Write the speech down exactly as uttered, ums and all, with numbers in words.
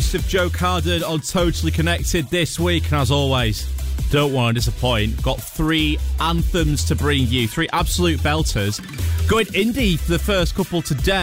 best of Joe Carden on Totally Connected this week. And as always, don't want to disappoint. Got three anthems to bring you. Three absolute belters. Going indie for the first couple today.